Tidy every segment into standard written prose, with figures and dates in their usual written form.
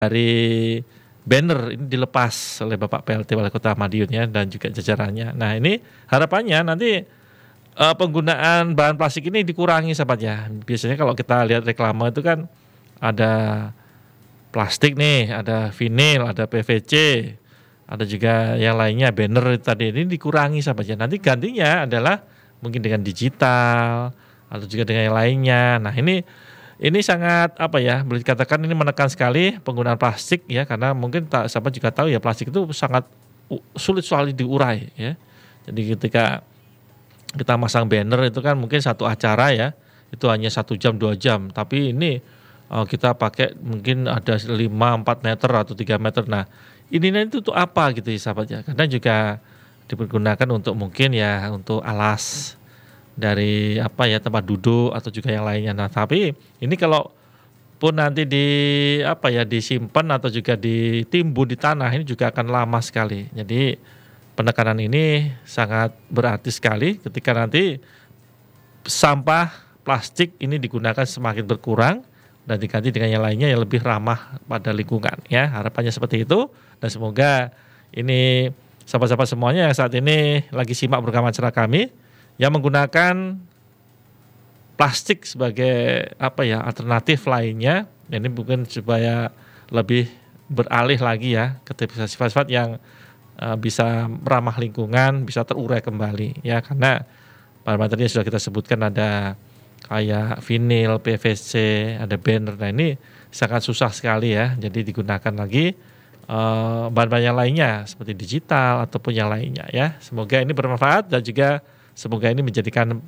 dari banner ini dilepas oleh Bapak PLT Wali Kota Madiun ya dan juga jajarannya. Nah ini harapannya nanti penggunaan bahan plastik ini dikurangi sahabat ya. Biasanya kalau kita lihat reklame itu kan ada plastik nih, ada vinil, ada PVC, ada juga yang lainnya banner tadi, ini dikurangi sahabat ya. Nanti gantinya adalah mungkin dengan digital atau juga dengan yang lainnya. Nah ini sangat boleh dikatakan ini menekan sekali penggunaan plastik ya, karena mungkin sahabat juga tahu ya plastik itu sangat sulit sekali diurai ya. Jadi ketika kita masang banner itu kan mungkin satu acara ya, itu hanya 1 jam 2 jam, tapi ini kita pakai mungkin ada 5-4 meter atau 3 meter. Nah ini itu untuk apa gitu ya sahabat ya, karena juga dipergunakan untuk mungkin ya untuk alas dari tempat duduk atau juga yang lainnya. Nah, tapi ini kalau pun nanti disimpan atau juga ditimbun di tanah ini juga akan lama sekali. Jadi penekanan ini sangat berarti sekali ketika nanti sampah plastik ini digunakan semakin berkurang dan diganti dengan yang lainnya yang lebih ramah pada lingkungan ya. Harapannya seperti itu dan semoga ini sahabat-sahabat semuanya yang saat ini lagi simak program acara kami yang menggunakan plastik sebagai alternatif lainnya, ini mungkin supaya lebih beralih lagi ya ke sifat-sifat yang bisa ramah lingkungan, bisa terurai kembali ya, karena bahan materinya sudah kita sebutkan ada kayak vinil, PVC, ada banner. Nah ini sangat susah sekali ya, jadi digunakan lagi bahan-bahan yang lainnya seperti digital ataupun yang lainnya ya. Semoga ini bermanfaat dan juga semoga ini menjadikan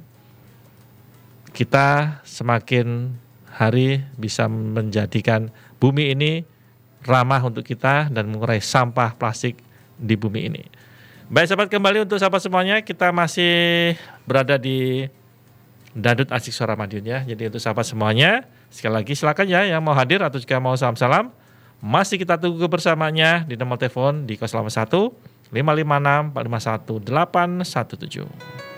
kita semakin hari bisa menjadikan bumi ini ramah untuk kita dan mengurai sampah plastik di bumi ini. Baik sahabat, kembali untuk sahabat semuanya, kita masih berada di Dangdut Asik Suara Madiun ya. Jadi untuk sahabat semuanya, sekali lagi silakan ya yang mau hadir atau juga mau salam-salam, masih kita tunggu bersamanya di nomor telepon di 081 556 451 817.